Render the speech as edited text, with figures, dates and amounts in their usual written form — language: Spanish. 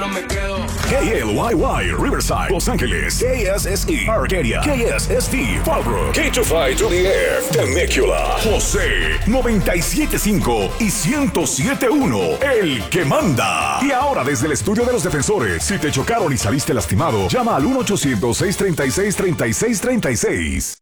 no me quedo. KLYY, Riverside, Los Ángeles. KSSE, Arcadia. KSST, Fallbrook. K25 to the Air, Temecula. José, 97.5 y 107.1, el que manda. Y ahora desde el estudio de los defensores, si te chocaron y saliste lastimado, llama al 1-800-636-3636.